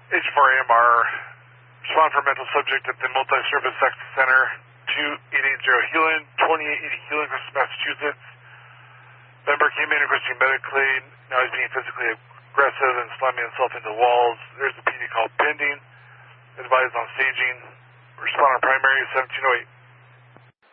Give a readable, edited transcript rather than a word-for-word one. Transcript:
H4AMR, respond for mental subject at the Multi-Service Access Center, 2880 Hewlin, 2880 Hewlin, Massachusetts. Member came in requesting medically. Now he's being physically aggressive and slamming himself into walls. There's a PD call pending. Advised on staging. Responder primary 1708.